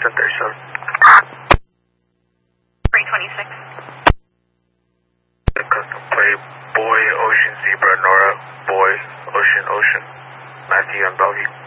1037. 326. The custom plate, Boy, Ocean, Zebra, Nora, Boy, Ocean, Ocean. Matthew and Bellevue.